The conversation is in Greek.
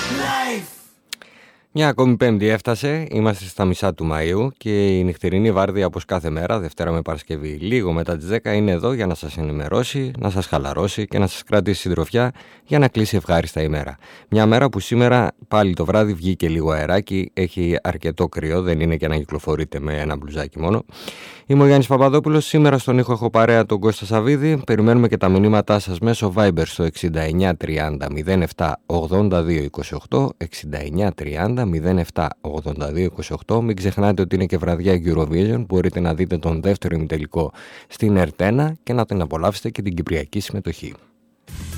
Μια ακόμη Πέμπτη έφτασε, είμαστε στα μισά του Μαΐου και η νυχτερινή βάρδια, όπως κάθε μέρα, Δευτέρα με Παρασκευή, λίγο μετά τις 10, είναι εδώ για να σας ενημερώσει, να σας χαλαρώσει και να σας κρατήσει συντροφιά για να κλείσει ευχάριστα η μέρα. Μια μέρα που σήμερα πάλι το βράδυ βγήκε λίγο αεράκι, έχει αρκετό κρύο, δεν είναι και να κυκλοφορείτε με ένα μπλουζάκι μόνο. Είμαι ο Γιάννης Παπαδόπουλος, σήμερα στον ήχο έχω παρέα τον Κώστα Σαββίδη. Περιμένουμε και τα μηνύματά σας μέσω Viber στο 6930 07 82 28, 6930 07 82 28. Μην ξεχνάτε ότι είναι και βραδιά Eurovision, μπορείτε να δείτε τον δεύτερο ημιτελικό στην ΕΡΤ1 και να την απολαύσετε και την κυπριακή συμμετοχή.